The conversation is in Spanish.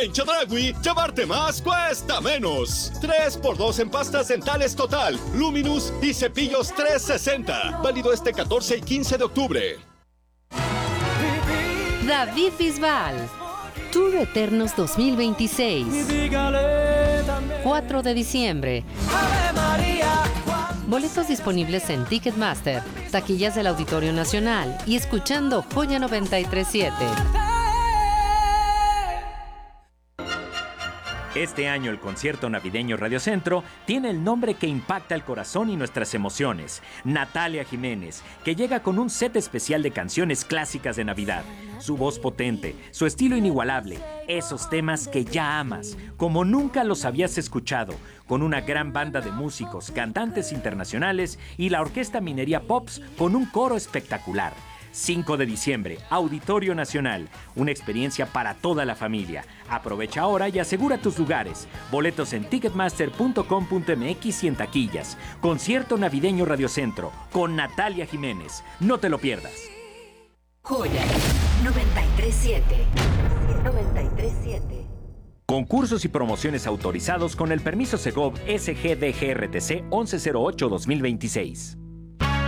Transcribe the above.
En Chedraui, llevarte más cuesta menos. 3x2 en pastas dentales Total, Luminous y cepillos 360. Válido este 14 y 15 de octubre. David Bisbal, Tour Eternos 2026. 4 de diciembre. Boletos disponibles en Ticketmaster, taquillas del Auditorio Nacional y escuchando Joya 93.7. Este año el concierto navideño Radio Centro tiene el nombre que impacta el corazón y nuestras emociones. Natalia Jiménez, que llega con un set especial de canciones clásicas de Navidad. Su voz potente, su estilo inigualable, esos temas que ya amas, como nunca los habías escuchado, con una gran banda de músicos, cantantes internacionales y la Orquesta Minería Pops con un coro espectacular. 5 de diciembre, Auditorio Nacional, una experiencia para toda la familia. Aprovecha ahora y asegura tus lugares. Boletos en ticketmaster.com.mx y en taquillas. Concierto navideño Radio Centro con Natalia Jiménez. No te lo pierdas. Joya 93.7. 93.7. Concursos y promociones autorizados con el permiso Segov SGDGRTC 1108-2026.